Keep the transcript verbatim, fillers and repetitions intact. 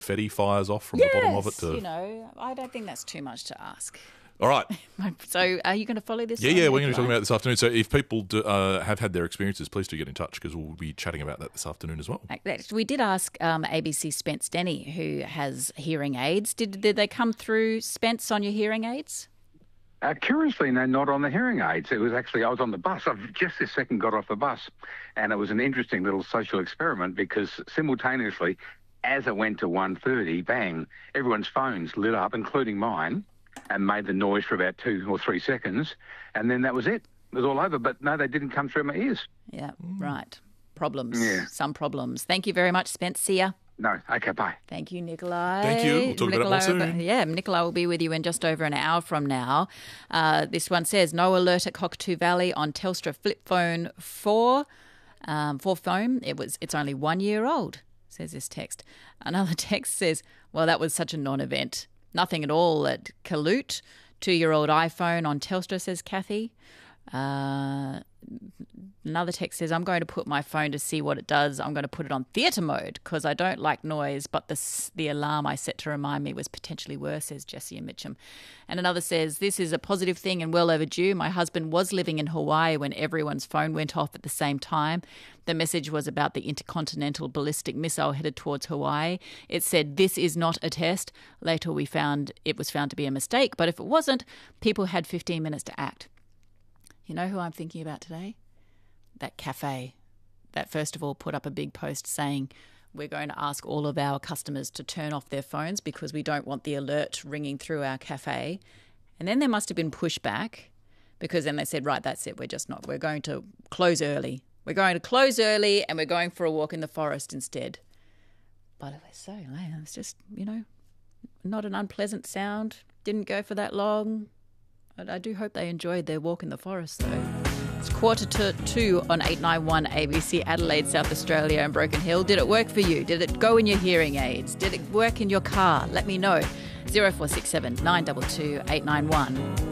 confetti fires off from yes, the bottom of it. To... you know, I don't think that's too much to ask. All right. So are you going to follow this? Yeah, yeah, we're going to be talking about it this afternoon. So if people do, uh, have had their experiences, please do get in touch because we'll be chatting about that this afternoon as well. We did ask um, A B C Spence Denny, who has hearing aids. Did, did they come through, Spence, on your hearing aids? Uh, curiously, no, not on the hearing aids. It was actually, I was on the bus. I've just this second got off the bus, and it was an interesting little social experiment because simultaneously, as it went to one thirty, bang, everyone's phones lit up, including mine, and made the noise for about two or three seconds, and then that was it. It was all over, but no, they didn't come through my ears. Yeah, right. Problems. Yeah. Some problems. Thank you very much, Spence. See ya. No, okay, bye. Thank you, Nikolai. Thank you. We'll talk Nikolai, about that more soon. Yeah, Nikolai will be with you in just over an hour from now. Uh, this one says, no alert at Cockatoo Valley on Telstra Flip Phone four. Um, for phone, it was, it's only one year old, says this text. Another text says, well, that was such a non-event. Nothing at all at Kaloot. Two-year-old iPhone on Telstra, says Kathy. Uh, another text says, I'm going to put my phone to see what it does. I'm going to put it on theatre mode because I don't like noise, but the, the alarm I set to remind me was potentially worse, says Jessie and Mitcham. And another says, this is a positive thing and well overdue. My husband was living in Hawaii when everyone's phone went off at the same time. The message was about the intercontinental ballistic missile headed towards Hawaii. It said, this is not a test. Later we found it was found to be a mistake, but if it wasn't, people had fifteen minutes to act. You know who I'm thinking about today? That cafe that first of all put up a big post saying we're going to ask all of our customers to turn off their phones because we don't want the alert ringing through our cafe. And then there must have been pushback because then they said, right, that's it. We're just not. We're going to close early. We're going to close early and we're going for a walk in the forest instead. But it was so lame. It's just, you know, not an unpleasant sound. Didn't go for that long. I do hope they enjoyed their walk in the forest, though. It's quarter to two on eight ninety-one A B C Adelaide, South Australia and Broken Hill. Did it work for you? Did it go in your hearing aids? Did it work in your car? Let me know. zero four six seven nine two two eight nine one.